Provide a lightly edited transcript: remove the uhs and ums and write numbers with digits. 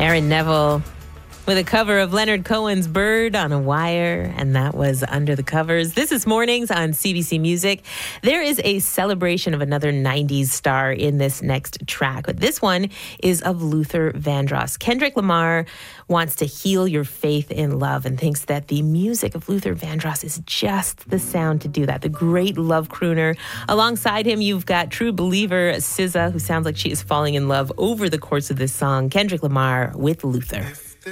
Aaron Neville with a cover of Leonard Cohen's Bird on a Wire, and that was Under the Covers. This is Mornings on CBC Music. There is a celebration of another 90s star in this next track, but this one is of Luther Vandross. Kendrick Lamar wants to heal your faith in love and thinks that the music of Luther Vandross is just the sound to do that. The great love crooner. Alongside him, you've got true believer SZA, who sounds like she is falling in love over the course of this song. Kendrick Lamar with Luther.